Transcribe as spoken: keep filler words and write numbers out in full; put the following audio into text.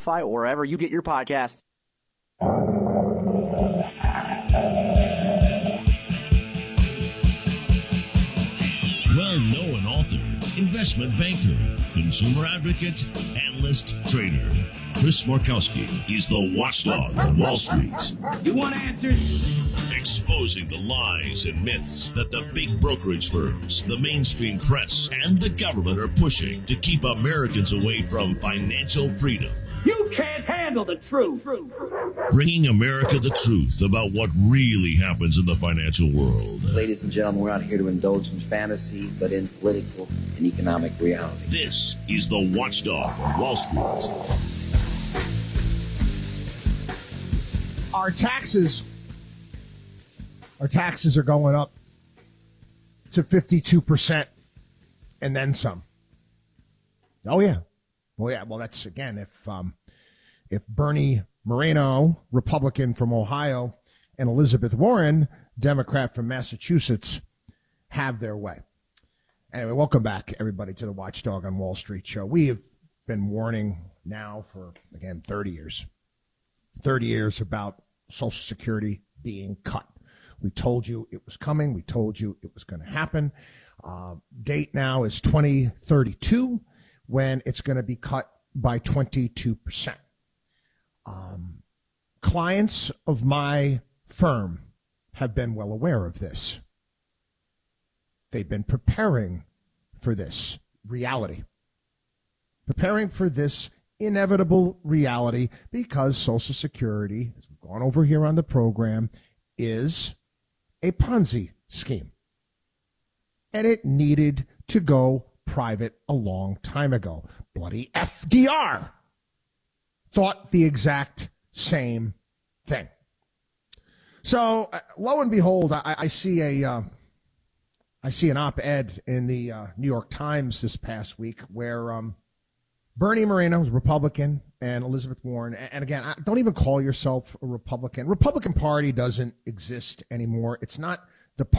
Spotify, or wherever you get your podcast. Well-known author, investment banker, consumer advocate, analyst, trader. Chris Markowski is the watchdog on Wall Street. You want answers? Exposing the lies and myths that the big brokerage firms, the mainstream press, and the government are pushing to keep Americans away from financial freedom. You can't handle the truth. Bringing America the truth about what really happens in the financial world. Ladies and gentlemen, we're not here to indulge in fantasy, but in political and economic reality. This is the Watchdog on Wall Street. Our taxes, our taxes are going up to fifty-two percent and then some. Oh, yeah. Well, yeah. Well, that's, again, if um, if Bernie Moreno, Republican from Ohio, and Elizabeth Warren, Democrat from Massachusetts, have their way. Anyway, welcome back, everybody, to the Watchdog on Wall Street show. We have been warning now for, again, thirty years. thirty years about Social Security being cut. We told you it was coming. We told you it was going to happen. Uh, date now is twenty thirty-two, when it's going to be cut by twenty-two percent. Um, clients of my firm have been well aware of this. They've been preparing for this reality, preparing for this inevitable reality, because Social Security, as we've gone over here on the program, is a Ponzi scheme. And it needed to go private a long time ago. Bloody F D R thought the exact same thing. So, uh, lo and behold, I, I see a, uh, I see an op-ed in the uh, New York Times this past week where um, Bernie Moreno is Republican and Elizabeth Warren. And again, don't even call yourself a Republican. Republican Party doesn't exist anymore. It's not